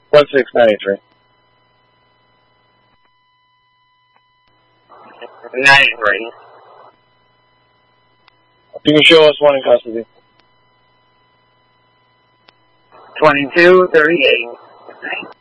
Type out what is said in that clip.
1693. 93. You can show us one in custody. 2238.